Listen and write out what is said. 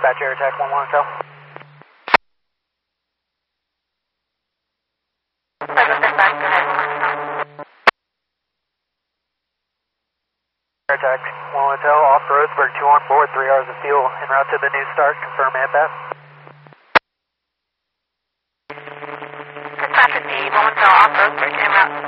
Dispatch Air Attack 110. Dispatch, go ahead. Air Attack 110, off Roseburg, 2 on board, 3 hours of fuel, en route to the new start, confirm APAS. Dispatch is the 110 off Roseburg, en route.